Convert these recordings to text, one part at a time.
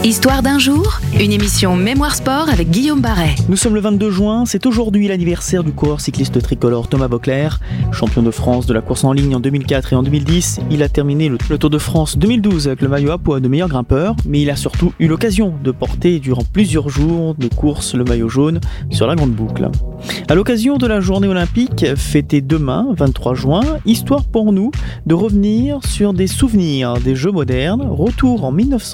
Histoire d'un jour, une émission Mémoire Sport avec Guillaume Barret. Nous sommes le 22 juin, c'est aujourd'hui l'anniversaire du coureur cycliste tricolore Thomas Voeckler. Champion de France de la course en ligne en 2004 et en 2010, il a terminé le Tour de France 2012 avec le maillot à pois de meilleur grimpeur, mais il a surtout eu l'occasion de porter durant plusieurs jours de course le maillot jaune sur la grande boucle. À l'occasion de la journée olympique fêtée demain, 23 juin, histoire pour nous de revenir sur des souvenirs des Jeux modernes, retour en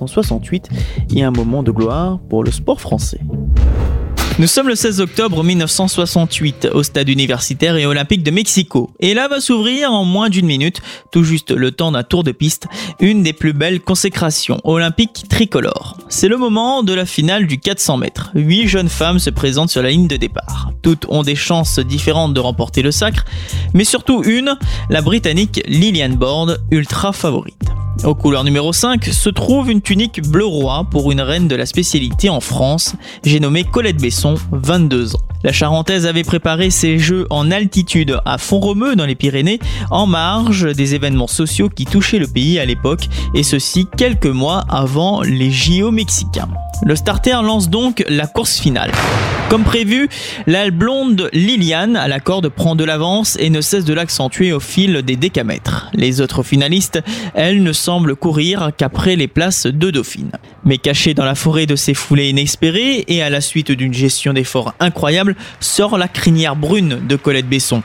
1968 et un moment de gloire pour le sport français. Nous sommes le 16 octobre 1968 au stade universitaire et olympique de Mexico. Et là va s'ouvrir en moins d'une minute, tout juste le temps d'un tour de piste, une des plus belles consécrations olympiques tricolores. C'est le moment de la finale du 400 mètres. 8 jeunes femmes se présentent sur la ligne de départ. Toutes ont des chances différentes de remporter le sacre, mais surtout une, la Britannique Liliane Borde, ultra favorite. Aux couleurs numéro 5 se trouve une tunique bleu roi pour une reine de la spécialité en France, j'ai nommé Colette Besson, 22 ans. La Charentaise avait préparé ses jeux en altitude à Font-Romeu dans les Pyrénées, en marge des événements sociaux qui touchaient le pays à l'époque, et ceci quelques mois avant les JO mexicains. Le starter lance donc la course finale. Comme prévu, la blonde Liliane à la corde prend de l'avance et ne cesse de l'accentuer au fil des décamètres. Les autres finalistes, elles, ne semblent courir qu'après les places de Dauphine. Mais cachée dans la forêt de ces foulées inespérées et à la suite d'une gestion d'efforts incroyable, sort la crinière brune de Colette Besson.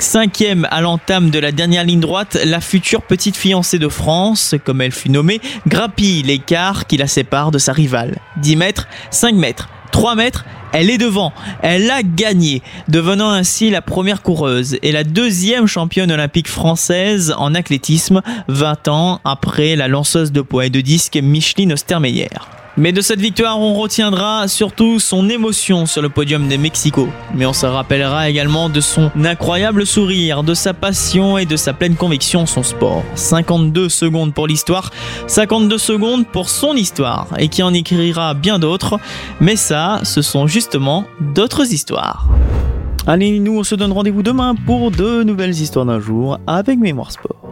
5e à l'entame de la dernière ligne droite, la future petite fiancée de France, comme elle fut nommée, grappille l'écart qui la sépare de sa rivale. 10 mètres, 5 mètres, 3 mètres, elle est devant, elle a gagné, devenant ainsi la première coureuse et la deuxième championne olympique française en athlétisme, 20 ans après la lanceuse de poids et de disque Micheline Ostermeyer. Mais de cette victoire, on retiendra surtout son émotion sur le podium de Mexico. Mais on se rappellera également de son incroyable sourire, de sa passion et de sa pleine conviction en son sport. 52 secondes pour l'histoire, 52 secondes pour son histoire, et qui en écrira bien d'autres. Mais ça, ce sont justement d'autres histoires. Allez, nous on se donne rendez-vous demain pour de nouvelles histoires d'un jour avec Mémoire Sport.